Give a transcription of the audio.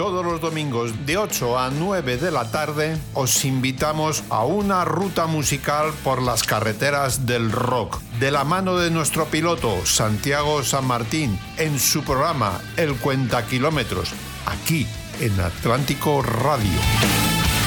Todos los domingos de 8 a 9 de la tarde os invitamos a una ruta musical por las carreteras del rock, de la mano de nuestro piloto Santiago San Martín, en su programa El Cuenta Kilómetros, aquí en Atlántico Radio.